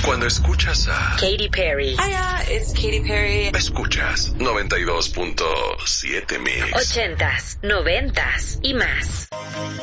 Cuando escuchas a Katy Perry. Hiya, it's Katy Perry. Escuchas 92.7 Mix. 80s, 90s y más.